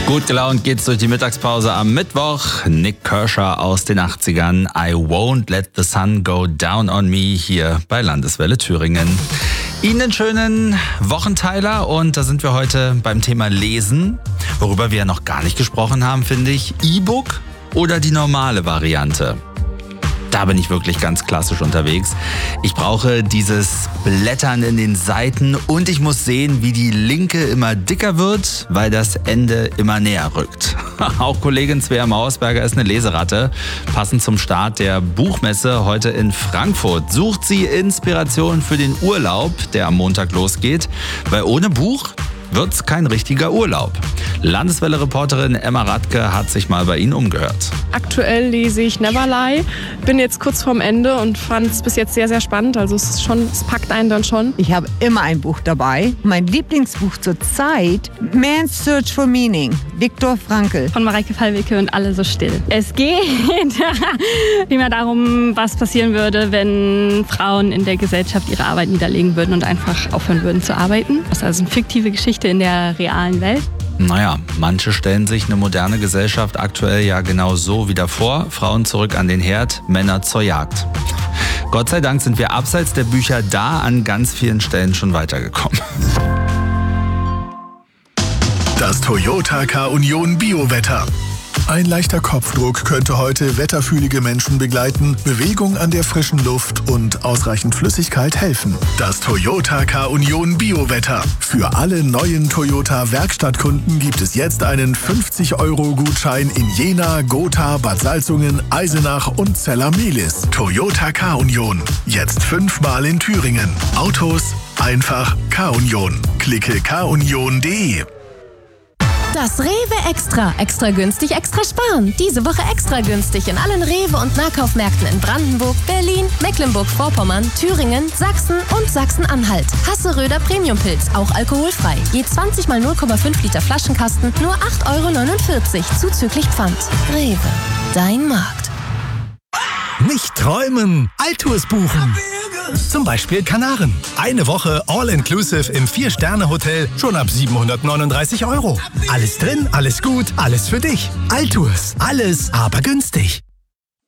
Gut gelaunt geht's durch die Mittagspause am Mittwoch. Nik Kershaw aus den 80ern. I won't let the sun go down on me hier bei Landeswelle Thüringen. Ihnen einen schönen Wochenteiler und da sind wir heute beim Thema Lesen, worüber wir noch gar nicht gesprochen haben, finde ich. E-Book oder die normale Variante? Da bin ich wirklich ganz klassisch unterwegs. Ich brauche dieses Blättern in den Seiten und ich muss sehen, wie die Linke immer dicker wird, weil das Ende immer näher rückt. Auch Kollegin Svea Mauersberger ist eine Leseratte. Passend zum Start der Buchmesse heute in Frankfurt sucht sie Inspiration für den Urlaub, der am Montag losgeht. Weil ohne Buch wird's kein richtiger Urlaub. Landeswelle-Reporterin Emma Radke hat sich mal bei Ihnen umgehört. Aktuell lese ich Neverlie. Bin jetzt kurz vorm Ende und fand es bis jetzt sehr, sehr spannend. Also es packt einen dann schon. Ich habe immer ein Buch dabei. Mein Lieblingsbuch zurzeit, Man's Search for Meaning, Viktor Frankl. Von Mareike Fallwicke und Alle so still. Es geht immer darum, was passieren würde, wenn Frauen in der Gesellschaft ihre Arbeit niederlegen würden und einfach aufhören würden zu arbeiten. Das ist also eine fiktive Geschichte in der realen Welt. Naja, manche stellen sich eine moderne Gesellschaft aktuell ja genau so wieder vor. Frauen zurück an den Herd, Männer zur Jagd. Gott sei Dank sind wir abseits der Bücher da an ganz vielen Stellen schon weitergekommen. Das Toyota K-Union Biowetter. Ein leichter Kopfdruck könnte heute wetterfühlige Menschen begleiten, Bewegung an der frischen Luft und ausreichend Flüssigkeit helfen. Das Toyota K-Union Biowetter. Für alle neuen Toyota Werkstattkunden gibt es jetzt einen 50-Euro-Gutschein in Jena, Gotha, Bad Salzungen, Eisenach und Zella-Mehlis. Toyota K-Union. Jetzt 5-mal in Thüringen. Autos einfach K-Union. Klicke kunion.de. Das Rewe Extra. Extra günstig, extra sparen. Diese Woche extra günstig in allen Rewe- und Nahkaufmärkten in Brandenburg, Berlin, Mecklenburg-Vorpommern, Thüringen, Sachsen und Sachsen-Anhalt. Hasseröder Premiumpilz, auch alkoholfrei. Je 20 mal 0,5 Liter Flaschenkasten, nur 8,49 € zuzüglich Pfand. Rewe, dein Markt. Nicht träumen, Altours buchen. Zum Beispiel Kanaren. Eine Woche All-Inclusive im 4-Sterne-Hotel schon ab 739 €. Alles drin, alles gut, alles für dich. Altours, alles aber günstig.